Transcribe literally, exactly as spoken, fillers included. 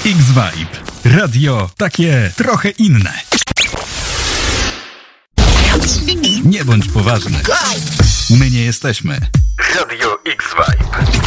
X-Vibe. Radio takie trochę inne. Nie bądź poważny. My nie jesteśmy. Radio X-Vibe.